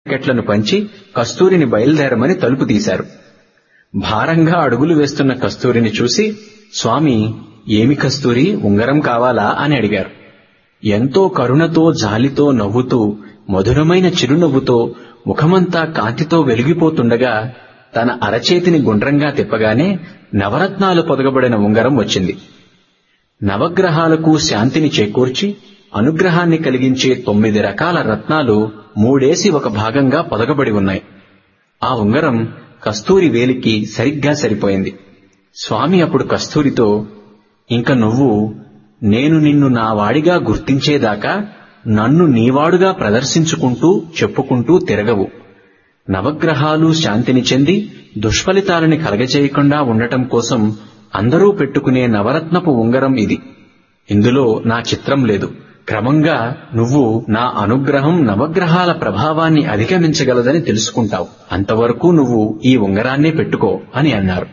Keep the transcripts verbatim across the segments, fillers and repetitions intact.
టికెట్లను పంచి కస్తూరిని బయలుదేరమని తలుపు తీశారు. భారంగా అడుగులు వేస్తున్న కస్తూరిని చూసి, స్వామి, ఏమి కస్తూరి, ఉంగరం కావాలా అని అడిగారు. ఎంతో కరుణతో జాలితో నవ్వుతూ మధురమైన చిరునవ్వుతో ముఖమంతా కాంతితో వెలిగిపోతుండగా తన అరచేతిని గుండ్రంగా తిప్పగానే నవరత్నాలు పొదగబడిన ఉంగరం వచ్చింది. నవగ్రహాలకు శాంతిని చేకూర్చి అనుగ్రహాన్ని కలిగించే తొమ్మిది రకాల రత్నాలు మూడేసి ఒక భాగంగా పొదగబడి ఉన్నాయి. ఆ ఉంగరం కస్తూరి వేలికి సరిగ్గా సరిపోయింది. స్వామి అప్పుడు కస్తూరితో, ఇంక నువ్వు నేను నిన్ను నా వాడిగా గుర్తించేదాకా నన్ను నీవాడుగా ప్రదర్శించుకుంటూ చెప్పుకుంటూ తిరగవు. నవగ్రహాలు శాంతిని చెంది దుష్ఫలితాలని కలగజేయకుండా ఉండటం కోసం అందరూ పెట్టుకునే నవరత్నపు ఉంగరం ఇది. ఇందులో నా చిత్రం లేదు. క్రమంగా నువ్వు నా అనుగ్రహం నవగ్రహాల ప్రభావాన్ని అధిగమించగలదని తెలుసుకుంటావు. అంతవరకు నువ్వు ఈ ఉంగరాన్నే పెట్టుకో అని అన్నారు.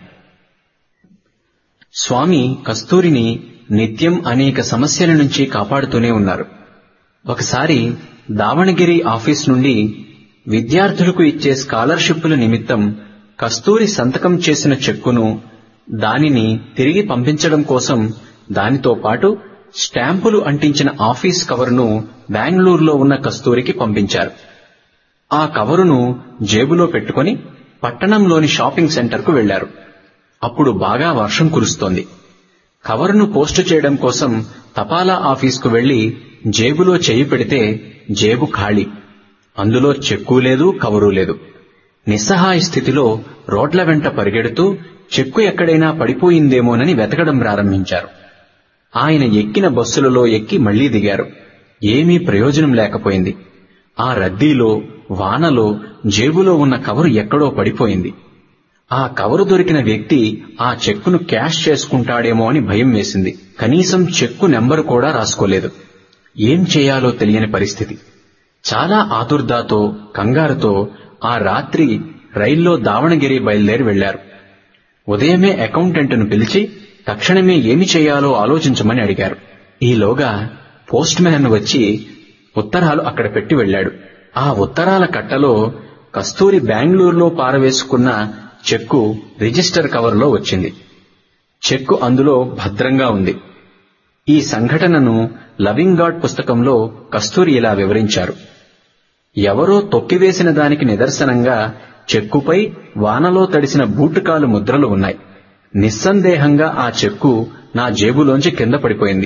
స్వామి కస్తూరిని నిత్యం అనేక సమస్యల నుంచి కాపాడుతూనే ఉన్నారు. ఒకసారి దావణగిరి ఆఫీస్ నుండి విద్యార్థులకు ఇచ్చే స్కాలర్షిప్పుల నిమిత్తం కస్తూరి సంతకం చేసిన చెక్కును, దానిని తిరిగి పంపించడం కోసం దానితో పాటు స్టాంపులు అంటించిన ఆఫీస్ కవరును బెంగళూరులో ఉన్న కస్తూరికి పంపించారు. ఆ కవరును జేబులో పెట్టుకుని పట్టణంలోని షాపింగ్ సెంటర్కు వెళ్లారు. అప్పుడు బాగా వర్షం కురుస్తోంది. కవరును పోస్టు చేయడం కోసం తపాలా ఆఫీసుకు వెళ్లి జేబులో చేయి పెడితే జేబు ఖాళీ. అందులో చెక్కు లేదు, కవరు లేదు. నిస్సహాయ స్థితిలో రోడ్ల వెంట పరిగెడుతూ చెక్కు ఎక్కడైనా పడిపోయిందేమోనని వెతకడం ప్రారంభించారు. ఆయన ఎక్కిన బస్సులలో ఎక్కి మళ్లీ దిగారు. ఏమీ ప్రయోజనం లేకపోయింది. ఆ రద్దీలో, వానలో జేబులో ఉన్న కవరు ఎక్కడో పడిపోయింది. ఆ కవరు దొరికిన వ్యక్తి ఆ చెక్కును క్యాష్ చేసుకుంటాడేమో అని భయం వేసింది. కనీసం చెక్కు నెంబరు కూడా రాసుకోలేదు. ఏం చేయాలో తెలియని పరిస్థితి. చాలా ఆదుర్దాతో, కంగారుతో ఆ రాత్రి రైల్లో దావణగిరి బయలుదేరి వెళ్లారు. ఉదయమే అకౌంటెంట్ను పిలిచి తక్షణమే ఏమి చేయాలో ఆలోచించమని అడిగారు. ఈలోగా పోస్ట్ మ్యాన్ వచ్చి ఉత్తరాలు అక్కడ పెట్టి వెళ్లాడు. ఆ ఉత్తరాల కట్టలో కస్తూరి బెంగళూరులో పారవేసుకున్న చెక్కు రిజిస్టర్ కవర్లో వచ్చింది. చెక్కు అందులో భద్రంగా ఉంది. ఈ సంఘటనను లవింగ్ గాడ్ పుస్తకంలో కస్తూరి ఇలా వివరించారు. ఎవరో తొక్కివేసిన దానికి నిదర్శనంగా చెక్కుపై వానలో తడిసిన బూటుకాలు ముద్రలు ఉన్నాయి. నిస్సందేహంగా ఆ చెక్కు నా జేబులోంచి కింద పడిపోయింది.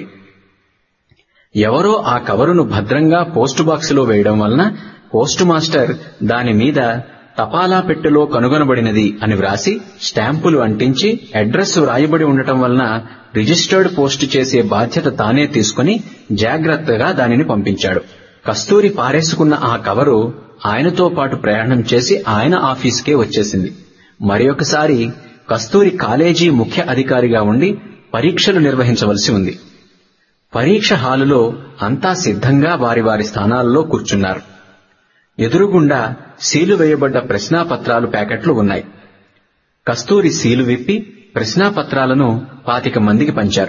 ఎవరో ఆ కవరును భద్రంగా పోస్టు బాక్సులో వేయడం వలన పోస్టు మాస్టర్ దాని మీద తపాలా పెట్టెలో కనుగొనబడినది అని వ్రాసి స్టాంపులు అంటించి అడ్రస్ వ్రాయబడి ఉండటం వలన రిజిస్టర్డ్ పోస్టు చేసే బాధ్యత తానే తీసుకుని జాగ్రత్తగా దానిని పంపించాడు. కస్తూరి పారేసుకున్న ఆ కవరు ఆయనతో పాటు ప్రయాణం చేసి ఆయన ఆఫీసుకే వచ్చేసింది. మరొకసారి కస్తూరి కాలేజీ ముఖ్య అధికారిగా ఉండి పరీక్షలు నిర్వహించవలసి ఉంది. పరీక్ష హాలులో అంతా సిద్ధంగా వారి వారి స్థానాల్లో కూర్చున్నారు. ఎదురుగుండా సీలు వేయబడ్డ ప్రశ్నాపత్రాలు ప్యాకెట్లు ఉన్నాయి. కస్తూరి సీలు విప్పి ప్రశ్నాపత్రాలను పాతిక మందికి పంచారు.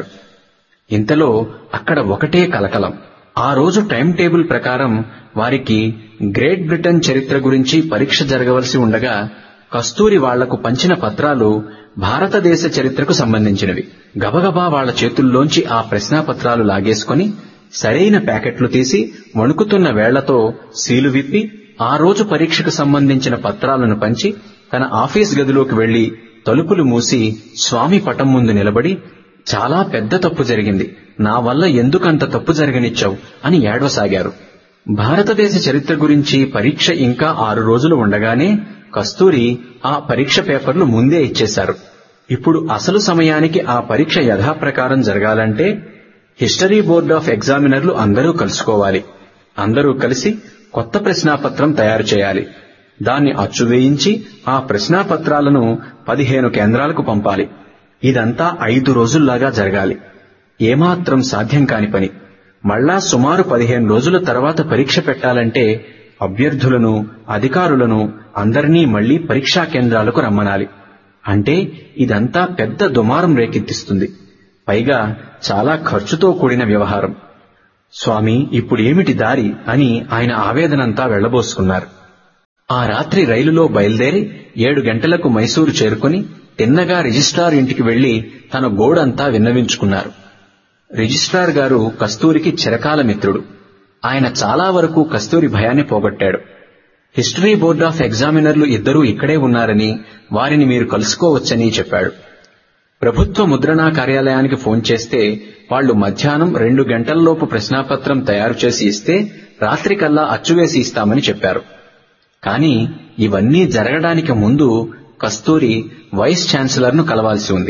ఇంతలో అక్కడ ఒకటే కలకలం. ఆ రోజు టైం టేబుల్ ప్రకారం వారికి గ్రేట్ బ్రిటన్ చరిత్ర గురించి పరీక్ష జరగవలసి ఉండగా కస్తూరి వాళ్లకు పంచిన పత్రాలు భారతదేశ చరిత్రకు సంబంధించినవి. గబగబా వాళ్ల చేతుల్లోంచి ఆ ప్రశ్నాపత్రాలు లాగేసుకుని సరైన ప్యాకెట్లు తీసి వణుకుతున్న వేళ్లతో సీలు విప్పి ఆ రోజు పరీక్షకు సంబంధించిన పత్రాలను పంచి తన ఆఫీస్ గదిలోకి వెళ్లి తలుపులు మూసి స్వామి పటం ముందు నిలబడి, చాలా పెద్ద తప్పు జరిగింది, నా వల్ల ఎందుకంత తప్పు జరగనిచ్చావు అని ఏడవసాగారు. భారతదేశ చరిత్ర గురించి పరీక్ష ఇంకా ఆరు రోజులు ఉండగానే కస్తూరి ఆ పరీక్ష పేపర్లు ముందే ఇచ్చేశారు. ఇప్పుడు అసలు సమయానికి ఆ పరీక్ష యథాప్రకారం జరగాలంటే హిస్టరీ బోర్డ్ ఆఫ్ ఎగ్జామినర్లు అందరూ కలుసుకోవాలి. అందరూ కలిసి కొత్త ప్రశ్నాపత్రం తయారు చేయాలి. దాన్ని అచ్చువేయించి ఆ ప్రశ్నాపత్రాలను పదిహేను కేంద్రాలకు పంపాలి. ఇదంతా ఐదు రోజుల్లాగా జరగాలి. ఏమాత్రం సాధ్యం కాని పని. మళ్లా సుమారు పదిహేను రోజుల తర్వాత పరీక్ష పెట్టాలంటే అభ్యర్థులను, అధికారులను అందరినీ మళ్లీ పరీక్షా కేంద్రాలకు రమ్మనాలి. అంటే ఇదంతా పెద్ద దుమారం రేకెత్తిస్తుంది. పైగా చాలా ఖర్చుతో కూడిన వ్యవహారం. స్వామి, ఇప్పుడేమిటి దారి అని ఆయన ఆవేదనంతా వెళ్లబోసుకున్నారు. ఆ రాత్రి రైలులో బయలుదేరి ఏడు గంటలకు మైసూరు చేరుకుని తిన్నగా రిజిస్ట్రార్ ఇంటికి వెళ్లి తన గోడంతా విన్నవించుకున్నారు. రిజిస్ట్రార్ గారు కస్తూరికి చిరకాల మిత్రుడు. ఆయన చాలా వరకు కస్తూరి భయాన్ని పోగొట్టాడు. హిస్టరీ బోర్డ్ ఆఫ్ ఎగ్జామినర్లు ఇద్దరూ ఇక్కడే ఉన్నారని, వారిని మీరు కలుసుకోవచ్చని చెప్పాడు. ప్రభుత్వ ముద్రణా కార్యాలయానికి ఫోన్ చేస్తే వాళ్లు మధ్యాహ్నం రెండు గంటల్లోపు ప్రశ్నాపత్రం తయారు చేసి ఇస్తే రాత్రికల్లా అచ్చువేసి ఇస్తామని చెప్పారు. కాని ఇవన్నీ జరగడానికి ముందు కస్తూరి వైస్ ఛాన్సలర్ను కలవాల్సి ఉంది.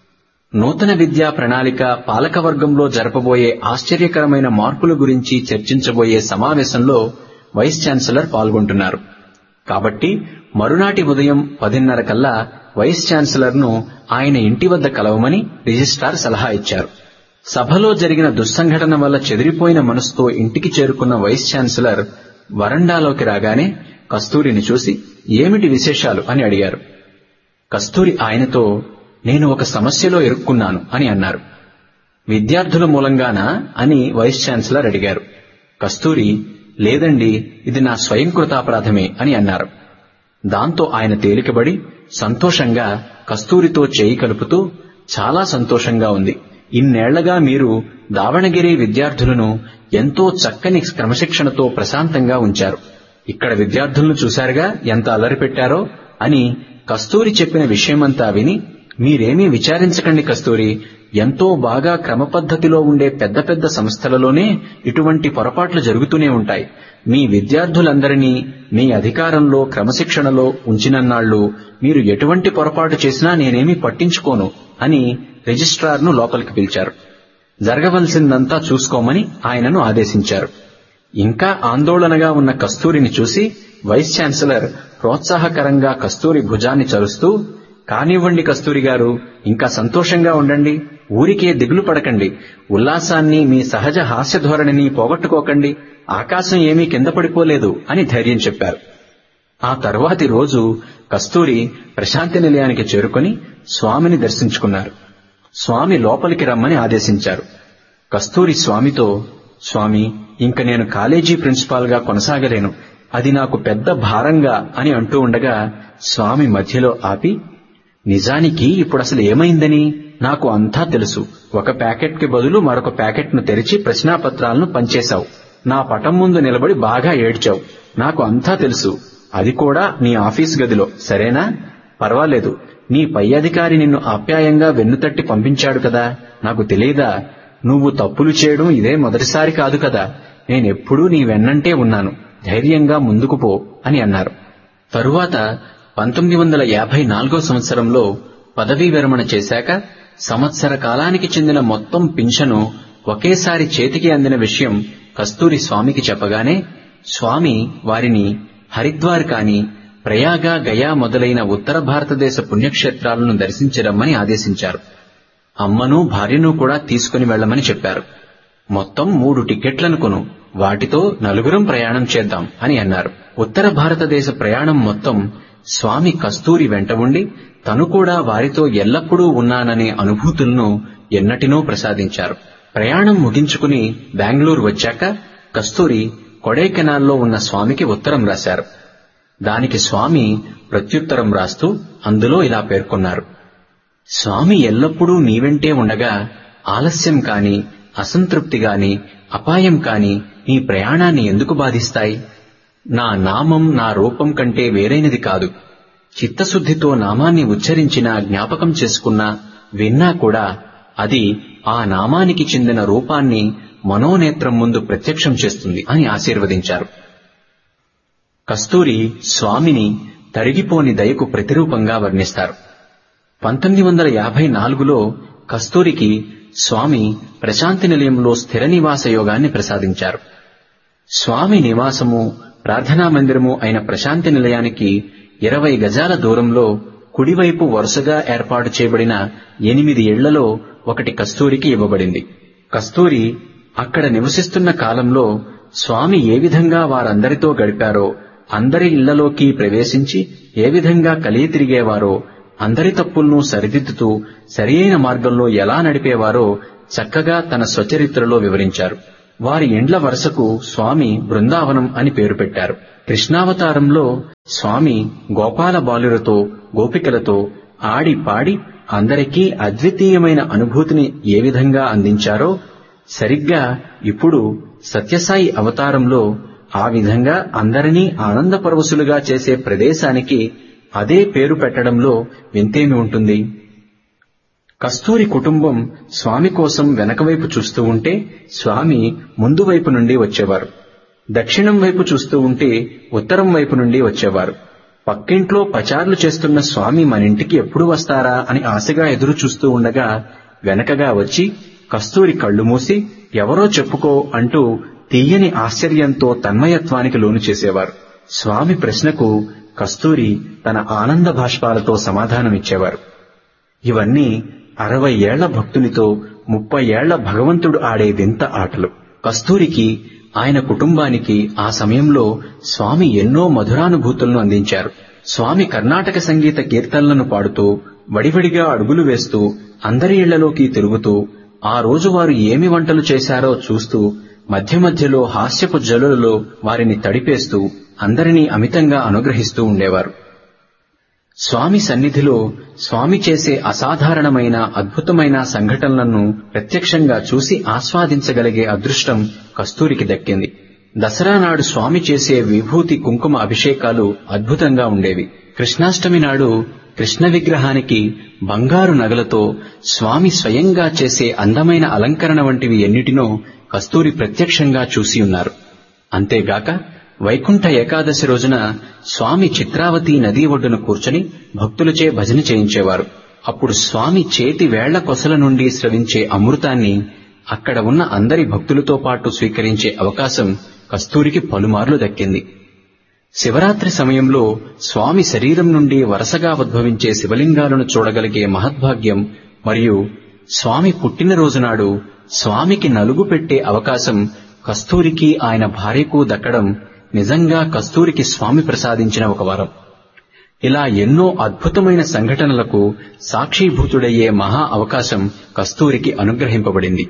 నూతన విద్యా ప్రణాళిక పాలకవర్గంలో జరపబోయే ఆశ్చర్యకరమైన మార్పుల గురించి చర్చించబోయే సమావేశంలో వైస్ ఛాన్సలర్ పాల్గొంటున్నారు. కాబట్టి మరునాటి ఉదయం పదిన్నర కల్లా వైస్ ఛాన్సలర్ ను ఆయన ఇంటి వద్ద కలవమని రిజిస్ట్రార్ సలహా ఇచ్చారు. సభలో జరిగిన దుస్సంఘటన వల్ల చెదిరిపోయిన మనసుతో ఇంటికి చేరుకున్న వైస్ ఛాన్సలర్ వరండాలోకి రాగానే కస్తూరిని చూసి ఏమిటి విశేషాలు అని అడిగారు. కస్తూరి ఆయనతో నేను ఒక సమస్యలో ఇరుక్కున్నాను అని అన్నారు. విద్యార్థుల మూలంగానా అని వైస్ ఛాన్సలర్ అడిగారు. కస్తూరి లేదండి, ఇది నా స్వయంకృతాపరాధమే అని అన్నారు. దాంతో ఆయన తేలికబడి సంతోషంగా కస్తూరితో చేయి కలుపుతూ చాలా సంతోషంగా ఉంది. ఇన్నేళ్లగా మీరు దావణగిరి విద్యార్థులను ఎంతో చక్కని క్రమశిక్షణతో ప్రశాంతంగా ఉంచారు. ఇక్కడ విద్యార్థులను చూశారుగా ఎంత అల్లరి పెట్టారో అని కస్తూరి చెప్పిన విషయమంతా విని మీరేమీ విచారించకండి కస్తూరి, ఎంతో బాగా క్రమపద్ధతిలో ఉండే పెద్ద పెద్ద సంస్థలలోనే ఇటువంటి పొరపాట్లు జరుగుతూనే ఉంటాయి. మీ విద్యార్థులందరినీ మీ అధికారంలో క్రమశిక్షణలో ఉంచినన్నాళ్లు మీరు ఎటువంటి పొరపాటు చేసినా నేనేమీ పట్టించుకోను అని రిజిస్ట్రార్ను లోపలికి పిలిచారు. జరగవలసిందంతా చూసుకోమని ఆయనను ఆదేశించారు. ఇంకా ఆందోళనగా ఉన్న కస్తూరిని చూసి వైస్ ఛాన్సలర్ ప్రోత్సాహకరంగా కస్తూరి భుజాన్ని చరుస్తూ కానివ్వండి కస్తూరి గారు, ఇంకా సంతోషంగా ఉండండి, ఊరికే దిగులు పడకండి, ఉల్లాసాన్ని మీ సహజ హాస్య ధోరణిని పోగొట్టుకోకండి, ఆకాశం ఏమీ కింద పడిపోలేదు అని ధైర్యం చెప్పారు. ఆ తర్వాతి రోజు కస్తూరి ప్రశాంతి నిలయానికి చేరుకుని స్వామిని దర్శించుకున్నారు. స్వామి లోపలికి రమ్మని ఆదేశించారు. కస్తూరి స్వామితో స్వామి, ఇంక నేను కాలేజీ ప్రిన్సిపాల్ గా కొనసాగలేను, అది నాకు పెద్ద భారంగా అని అంటూ ఉండగా స్వామి మధ్యలో ఆపి నిజానికి ఇప్పుడసలు ఏమైందని నాకు అంతా తెలుసు. ఒక ప్యాకెట్ కి బదులు మరొక ప్యాకెట్ ను తెరిచి ప్రశ్నాపత్రాలను పంచేశావు. నా పటం ముందు నిలబడి బాగా ఏడ్చావు. నాకు అంతా తెలుసు. అది కూడా నీ ఆఫీస్ గదిలో. సరేనా? పర్వాలేదు. నీ పై అధికారి నిన్ను ఆప్యాయంగా వెన్నుతట్టి పంపించాడు కదా, నాకు తెలియదా? నువ్వు తప్పులు చేయడం ఇదే మొదటిసారి కాదు కదా. నేనెప్పుడూ నీ వెన్నంటే ఉన్నాను. ధైర్యంగా ముందుకు పో అని అన్నారు. తరువాత పంతొమ్మిది వందల యాభై నాలుగో సంవత్సరంలో పదవీ విరమణ చేశాక సంవత్సర కాలానికి చెందిన మొత్తం పింఛను ఒకేసారి చేతికి అందిన విషయం కస్తూరి స్వామికి చెప్పగానే స్వామి వారిని హరిద్వార్ కాని ప్రయాగ, గయా మొదలైన ఉత్తర భారతదేశ పుణ్యక్షేత్రాలను దర్శించరమ్మని ఆదేశించారు. అమ్మను భార్యను కూడా తీసుకుని వెళ్లమని చెప్పారు. మొత్తం మూడు టిక్కెట్లను కొను, వాటితో నలుగురం ప్రయాణం చేద్దాం అని అన్నారు. ఉత్తర భారతదేశ ప్రయాణం మొత్తం స్వామి కస్తూరి వెంట ఉండి తను కూడా వారితో ఎల్లప్పుడూ ఉన్నాననే అనుభూతులను ఎన్నటినో ప్రసాదించారు. ప్రయాణం ముగించుకుని బెంగళూరు వచ్చాక కస్తూరి కొడైకెనాల్లో ఉన్న స్వామికి ఉత్తరం రాశారు. దానికి స్వామి ప్రత్యుత్తరం రాస్తూ అందులో ఇలా పేర్కొన్నారు. స్వామి ఎల్లప్పుడూ నీవెంటే ఉండగా ఆలస్యం కాని, అసంతృప్తి గాని, అపాయం కాని నీ ప్రయాణాన్ని ఎందుకు బాధిస్తాయి? నా నామం నా రూపం కంటే వేరైనది కాదు. చిత్తశుద్ధితో నామాన్ని ఉచ్చరించినా, జ్ఞాపకం చేసుకున్నా, విన్నా కూడా అది ఆ నామానికి చెందిన రూపాన్ని మనోనేత్రం ముందు ప్రత్యక్షం చేస్తుంది అని ఆశీర్వదించారు. కస్తూరి స్వామిని తరిగిపోని దయకు ప్రతిరూపంగా వర్ణిస్తారు. పంతొమ్మిది వందల యాభై నాలుగులో కస్తూరికి స్వామి ప్రశాంతి నిలయంలో స్థిర నివాస యోగాన్ని ప్రసాదించారు. స్వామి నివాసము, ప్రార్థనా మందిరము అయిన ప్రశాంతి నిలయానికి ఇరవై గజాల దూరంలో కుడివైపు వరుసగా ఏర్పాటు చేయబడిన ఎనిమిది ఇళ్లలో ఒకటి కస్తూరికి ఇవ్వబడింది. కస్తూరి అక్కడ నివసిస్తున్న కాలంలో స్వామి ఏ విధంగా వారందరితో గడిపారో, అందరి ఇళ్లలోకి ప్రవేశించి ఏ విధంగా కలిగి తిరిగేవారో, అందరి తప్పులను సరిదిద్దుతూ సరియైన మార్గంలో ఎలా నడిపేవారో చక్కగా తన స్వచరిత్రలో వివరించారు. వారి ఇండ్ల వరుసకు స్వామి బృందావనం అని పేరు పెట్టారు. కృష్ణావతారంలో స్వామి గోపాల బాలురతో గోపికలతో ఆడి పాడి అందరికీ అద్వితీయమైన అనుభూతిని ఏ విధంగా అందించారో సరిగ్గా ఇప్పుడు సత్యసాయి అవతారంలో ఆ విధంగా అందరినీ ఆనందపరవశులుగా చేసే ప్రదేశానికి అదే పేరు పెట్టడంలో వింతేమి ఉంటుంది? కస్తూరి కుటుంబం స్వామి కోసం వెనకవైపు చూస్తూ ఉంటే స్వామి ముందు వైపు నుండి వచ్చేవారు. దక్షిణం వైపు చూస్తూ ఉంటే ఉత్తరం వైపు నుండి వచ్చేవారు. పక్కింట్లో పచార్లు చేస్తున్న స్వామి మనింటికి ఎప్పుడు వస్తారా అని ఆశగా ఎదురు చూస్తూ ఉండగా వెనకగా వచ్చి కస్తూరి కళ్ళు మూసి ఎవరో చెప్పుకో అంటూ తీయని ఆశ్చర్యంతో తన్మయత్వానికి లోను చేసేవారు. స్వామి ప్రశ్నకు కస్తూరి తన ఆనంద భాష్పాలతో సమాధానమిచ్చేవారు. ఇవన్నీ అరవై ఏళ్ల భక్తునితో ముప్పై ఏళ్ల భగవంతుడు ఆడే వింత ఆటలు. కస్తూరికి ఆయన కుటుంబానికి ఆ సమయంలో స్వామి ఎన్నో మధురానుభూతులను అందించారు. స్వామి కర్ణాటక సంగీత కీర్తనలను పాడుతూ వడివడిగా అడుగులు వేస్తూ అందరి ఇళ్లలోకి తిరుగుతూ ఆ రోజు వారు ఏమి వంటలు చేశారో చూస్తూ మధ్య మధ్యలో హాస్యపు జలులలో వారిని తడిపేస్తూ అందరినీ అమితంగా అనుగ్రహిస్తూ ఉండేవారు. స్వామి సన్నిధిలో స్వామి చేసే అసాధారణమైన అద్భుతమైన సంఘటనలను ప్రత్యక్షంగా చూసి ఆస్వాదించగలిగే అదృష్టం కస్తూరికి దక్కింది. దసరా నాడు స్వామి చేసే విభూతి కుంకుమ అభిషేకాలు అద్భుతంగా ఉండేవి. కృష్ణాష్టమి నాడు కృష్ణ విగ్రహానికి బంగారు నగలతో స్వామి స్వయంగా చేసే అందమైన అలంకరణ వంటివి ఎన్నిటినో కస్తూరి ప్రత్యక్షంగా చూసి ఉన్నారు. అంతేగాక వైకుంఠ ఏకాదశి రోజున స్వామి చిత్రావతి నదీ ఒడ్డున కూర్చొని భక్తులచే భజన చేయించేవారు. అప్పుడు స్వామి చేతి వేళ్ల కొసల నుండి స్రవించే అమృతాన్ని అక్కడ ఉన్న అందరి భక్తులతో పాటు స్వీకరించే అవకాశం కస్తూరికి పలుమార్లు దక్కింది. శివరాత్రి సమయంలో స్వామి శరీరం నుండి వరుసగా ఉద్భవించే శివలింగాలను చూడగలిగే మహద్భాగ్యం మరియు స్వామి పుట్టినరోజు నాడు స్వామికి నలుగు పెట్టే అవకాశం కస్తూరికి ఆయన భార్యకు దక్కడం నిజంగా కస్తూరికి స్వామి ప్రసాదించిన ఒక వరం. ఇలా ఎన్నో అద్భుతమైన సంఘటనలకు సాక్షీభూతుడయ్యే మహా అవకాశం కస్తూరికి అనుగ్రహింపబడింది.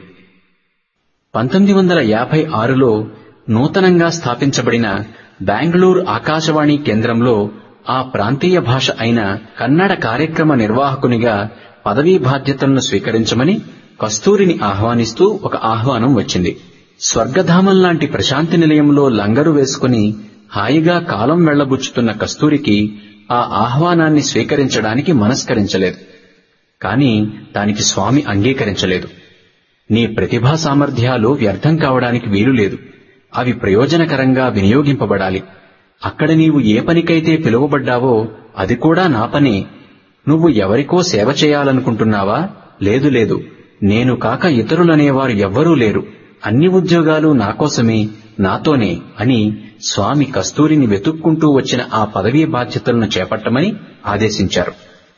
పంతొమ్మిది వందల యాభై ఆరులో నూతనంగా స్థాపించబడిన బెంగళూరు ఆకాశవాణి కేంద్రంలో ఆ ప్రాంతీయ భాష అయిన కన్నడ కార్యక్రమ నిర్వాహకునిగా పదవీ బాధ్యతలను స్వీకరించమని కస్తూరిని ఆహ్వానిస్తూ ఒక ఆహ్వానం వచ్చింది. స్వర్గధామంలాంటి ప్రశాంతి నిలయంలో లంగరు వేసుకుని హాయిగా కాలం వెళ్లబుచ్చుతున్న కస్తూరికి ఆ ఆహ్వానాన్ని స్వీకరించడానికి మనస్కరించలేదు. కాని దానికి స్వామి అంగీకరించలేదు. నీ ప్రతిభా సామర్థ్యాలు వ్యర్థం కావడానికి వీలులేదు. అవి ప్రయోజనకరంగా వినియోగింపబడాలి. అక్కడ నీవు ఏ పనికైతే పిలువబడ్డావో అది కూడా నా పనే. నువ్వు ఎవరికో సేవ చేయాలనుకుంటున్నావా? లేదు లేదు, నేను కాక ఇతరులనేవారు ఎవ్వరూ లేరు. అన్ని ఉద్యోగాలు నాకోసమే, నాతోనే అని స్వామి కస్తూరిని వెతుక్కుంటూ వచ్చిన ఆ పదవీ బాధ్యతలను చేపట్టమని ఆదేశించారు.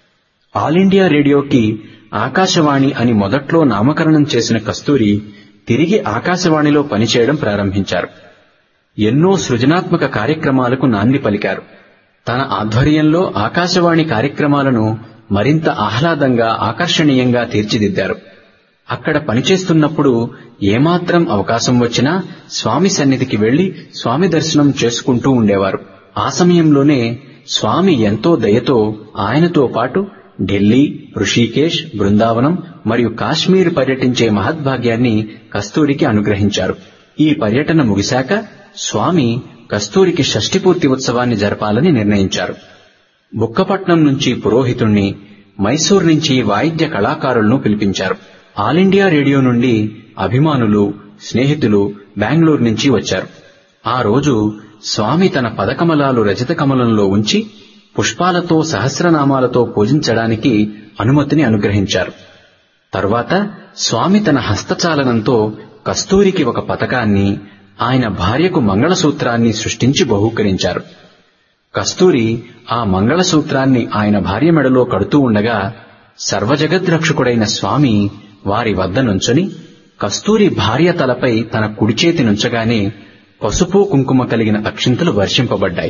ఆల్ ఇండియా రేడియోకి ఆకాశవాణి అని మొదట్లో నామకరణం చేసిన కస్తూరి తిరిగి ఆకాశవాణిలో పనిచేయడం ప్రారంభించారు. ఎన్నో సృజనాత్మక కార్యక్రమాలకు నాంది పలికారు. తన ఆధ్వర్యంలో ఆకాశవాణి కార్యక్రమాలను మరింత ఆహ్లాదంగా ఆకర్షణీయంగా తీర్చిదిద్దారు. అక్కడ పనిచేస్తున్నప్పుడు ఏమాత్రం అవకాశం వచ్చినా స్వామి సన్నిధికి వెళ్లి స్వామి దర్శనం చేసుకుంటూ ఉండేవారు. ఆ సమయంలోనే స్వామి ఎంతో దయతో ఆయనతో పాటు ఢిల్లీ, ఋషికేశ్, బృందావనం మరియు కాశ్మీర్ పర్యటించే మహద్భాగ్యాన్ని కస్తూరికి అనుగ్రహించారు. ఈ పర్యటన ముగిశాక స్వామి కస్తూరికి షష్ఠిపూర్తి ఉత్సవాన్ని జరపాలని నిర్ణయించారు. బుక్కపట్నం నుంచి పురోహితుణ్ణి, మైసూర్ నుంచి వాయిద్య కళాకారులను పిలిపించారు. ఆల్ ఇండియా రేడియో నుండి అభిమానులు, స్నేహితులు బెంగళూరు నుంచి వచ్చారు. ఆ రోజు స్వామి తన పదకమలాలు రజత కమలంలో ఉంచి పుష్పాలతో సహస్రనామాలతో పూజించడానికి అనుమతిని అనుగ్రహించారు. తర్వాత స్వామి తన హస్తచాలనంతో కస్తూరికి ఒక పతకాన్ని, ఆయన భార్యకు మంగళసూత్రాన్ని సృష్టించి బహూకరించారు. కస్తూరి ఆ మంగళసూత్రాన్ని ఆయన భార్య మెడలో కడుతూ ఉండగా సర్వజగద్రక్షకుడైన స్వామి వారి వద్ద నుంచొని కస్తూరి భార్య తలపై తన కుడిచేతి నుంచగానే పసుపు కుంకుమ కలిగిన అక్షింతలు వర్షింపబడ్డాయి.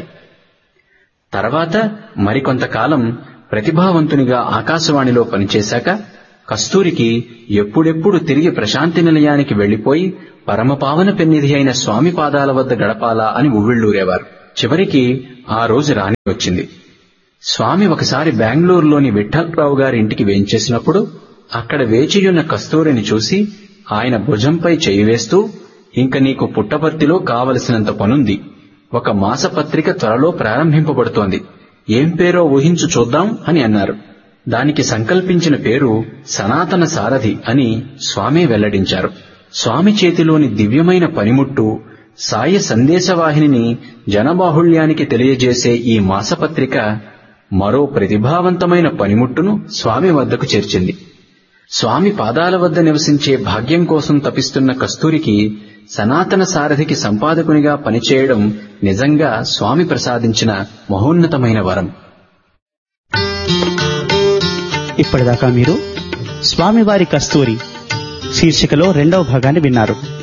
తర్వాత మరికొంతకాలం ప్రతిభావంతునిగా ఆకాశవాణిలో పనిచేశాక కస్తూరికి ఎప్పుడెప్పుడు తిరిగి ప్రశాంతి నిలయానికి వెళ్లిపోయి పరమపావన పెన్నిధి అయిన స్వామి పాదాల వద్ద గడపాలా అని ఉవ్విళ్లూరేవారు. చివరికి ఆ రోజు రాని వచ్చింది. స్వామి ఒకసారి బెంగళూరులోని విఠ్ఠలరావు గారి ఇంటికి వేంచేసినప్పుడు అక్కడ వేచియున్న కస్తూరిని చూసి ఆయన భుజంపై చేయి వేస్తూ, ఇంక నీకు పుట్టపర్తిలో కావలసినంత పనుంది. ఒక మాసపత్రిక త్వరలో ప్రారంభింపబడుతోంది. ఏం పేరో ఊహించు చూద్దాం అని అన్నారు. దానికి సంకల్పించిన పేరు సనాతన సారథి అని స్వామి వెల్లడించారు. స్వామి చేతిలోని దివ్యమైన పనిముట్టు సాయ సందేశవాహినిని జనబాహుళ్యానికి తెలియజేసే ఈ మాసపత్రిక మరో ప్రతిభావంతమైన పనిముట్టును స్వామి వద్దకు చేర్చింది. స్వామి పాదాల వద్ద నివసించే భాగ్యం కోసం తపిస్తున్న కస్తూరికి సనాతన సారథికి సంపాదకునిగా పనిచేయడం నిజంగా స్వామి ప్రసాదించిన మహోన్నతమైన వరం. ఇప్పటిదాకా మీరు స్వామివారి కస్తూరి శీర్షికలో రెండవ భాగాన్ని విన్నారు.